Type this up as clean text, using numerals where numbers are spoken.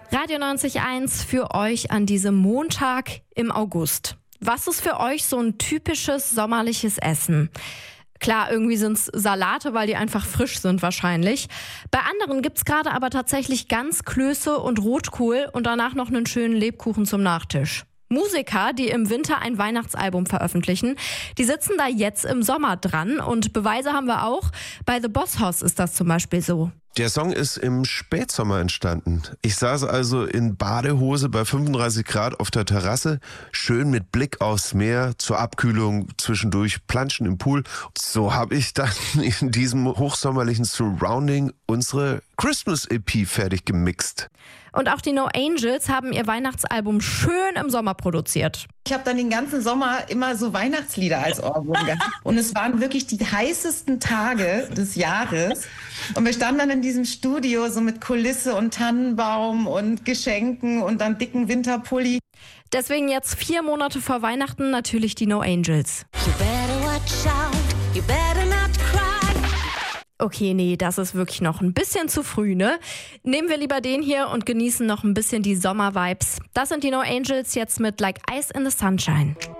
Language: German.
Radio 90.1 für euch an diesem Montag im August. Was ist für euch so ein typisches sommerliches Essen? Klar, irgendwie sind es Salate, weil die einfach frisch sind wahrscheinlich. Bei anderen gibt's gerade aber tatsächlich ganz Klöße und Rotkohl und danach noch einen schönen Lebkuchen zum Nachtisch. Musiker, die im Winter ein Weihnachtsalbum veröffentlichen, die sitzen da jetzt im Sommer dran und Beweise haben wir auch. Bei The Boss Hoss ist das zum Beispiel so. Der Song ist im Spätsommer entstanden. Ich saß also in Badehose bei 35 Grad auf der Terrasse, schön mit Blick aufs Meer, zur Abkühlung zwischendurch planschen im Pool. So habe ich dann in diesem hochsommerlichen Surrounding unsere Christmas-EP fertig gemixt. Und auch die No Angels haben ihr Weihnachtsalbum schön im Sommer produziert. Ich habe dann den ganzen Sommer immer so Weihnachtslieder als Ohrwurm gehabt. Und es waren wirklich die heißesten Tage des Jahres. Und wir standen dann in diesem Studio so mit Kulisse und Tannenbaum und Geschenken und dann dicken Winterpulli. Deswegen jetzt 4 Monate vor Weihnachten natürlich die No Angels. You better watch out, you better not cry. Okay, nee, das ist wirklich noch ein bisschen zu früh, ne? Nehmen wir lieber den hier und genießen noch ein bisschen die Sommer-Vibes. Das sind die No Angels jetzt mit Like Ice in the Sunshine.